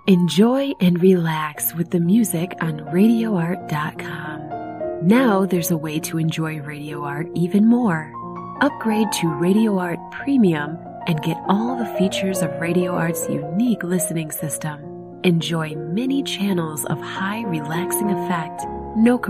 Enjoy and relax with the music on RadioArt.com. Now there's a way to enjoy Radio Art even more. Upgrade to Radio Art Premium and get all the features of Radio Art's unique listening system. Enjoy many channels of high relaxing effect, no